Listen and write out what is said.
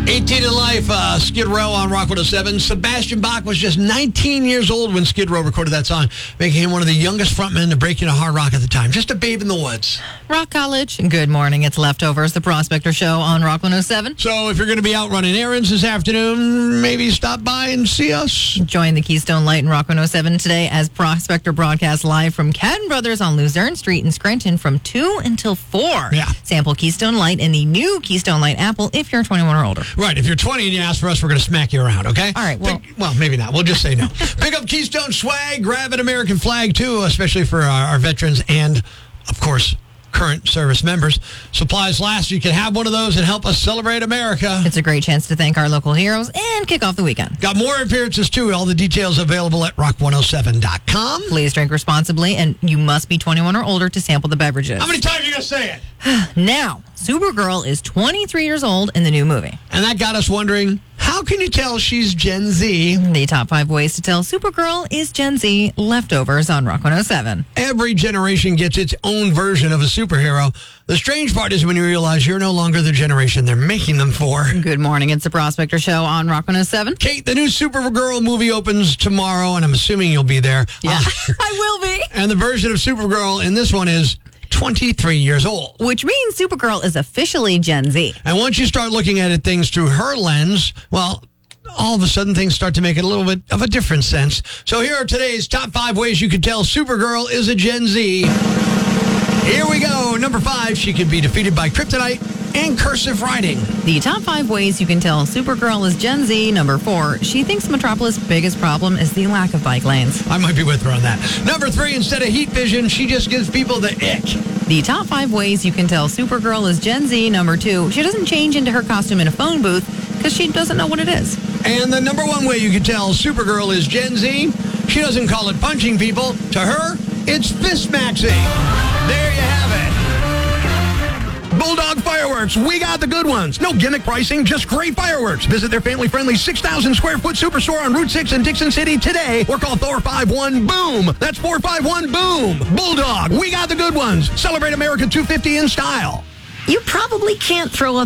18 in Life, Skid Row on Rock 107. Sebastian Bach was just 19 years old when Skid Row recorded that song, making him one of the youngest frontmen to break into hard rock at the time. Just a babe in the woods. Rock College. Good morning. It's Leftovers, the Prospector Show on Rock 107. So if you're going to be out running errands this afternoon, maybe stop by and see us. Join the Keystone Light and Rock 107 today as Prospector broadcasts live from Cadden Brothers on Luzerne Street in Scranton from 2 until 4. Yeah. Sample Keystone Light and the new Keystone Light Apple if you're 21 or older. Right. If you're 20 and you ask for us, we're going to smack you around, okay? All right, well... Well, maybe not. We'll just say no. Pick up Keystone swag, grab an American flag, too, especially for our veterans and, of course, current service members. Supplies last. You can have one of those and help us celebrate America. It's a great chance to thank our local heroes and kick off the weekend. Got more appearances, too. All the details available at rock107.com. Please drink responsibly, and you must be 21 or older to sample the beverages. How many times are you going to say it? Now, Supergirl is 23 years old in the new movie. And that got us wondering, how can you tell she's Gen Z? The top 5 ways to tell Supergirl is Gen Z. Leftovers on Rock 107. Every generation gets its own version of a superhero. The strange part is when you realize you're no longer the generation they're making them for. Good morning. It's the Prospector Show on Rock 107. Kate, the new Supergirl movie opens tomorrow, and I'm assuming you'll be there. Yeah, I will be. And the version of Supergirl in this one is 23 years old. Which means Supergirl is officially Gen Z. And once you start looking at things through her lens, well, all of a sudden things start to make it a little bit of a different sense. So here are today's top 5 ways you can tell Supergirl is a Gen Z. Here we go. Number 5, she can be defeated by kryptonite and cursive writing. The top 5 ways you can tell Supergirl is Gen Z. Number 4, she thinks Metropolis' biggest problem is the lack of bike lanes. I might be with her on that. Number 3, instead of heat vision, she just gives people the ick. The top 5 ways you can tell Supergirl is Gen Z. Number 2, she doesn't change into her costume in a phone booth because she doesn't know what it is. And the number 1 way you can tell Supergirl is Gen Z, she doesn't call it punching people. To her, it's fist maxing. There you have it. Bulldog Fireworks, we got the good ones. No gimmick pricing, just great fireworks. Visit their family-friendly 6,000 square foot superstore on Route 6 in Dixon City today or call 451-BOOM. That's 451-BOOM. Bulldog, we got the good ones. Celebrate America 250 in style. You probably can't throw a